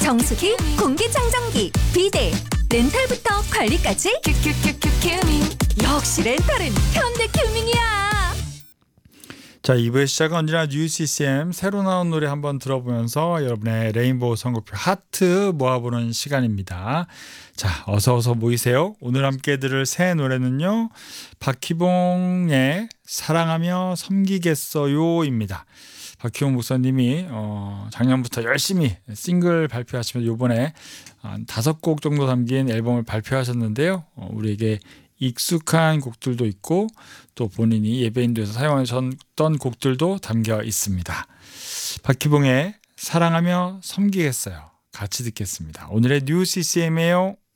정수기, 공기청정기, 비데, 렌탈부터 관리까지 큐큐큐큐 큐밍. 역시 렌탈은 현대큐밍이야. 자, 2부의 시작은 언제나 뉴 CCM 새로 나온 노래 한번 들어보면서 여러분의 레인보우 선곡표 하트 모아보는 시간입니다. 자, 어서 모이세요. 오늘 함께 들을 새 노래는요, 박희봉의 사랑하며 섬기겠어요입니다. 박희봉 목사님이 작년부터 열심히 싱글 발표하시면서 이번에 한 5곡 정도 담긴 앨범을 발표하셨는데요. 우리에게 익숙한 곡들도 있고 또 본인이 예배인도에서 사용하셨던 곡들도 담겨 있습니다. 박희봉의 사랑하며 섬기겠어요. 같이 듣겠습니다. 오늘의 뉴 CCM이에요.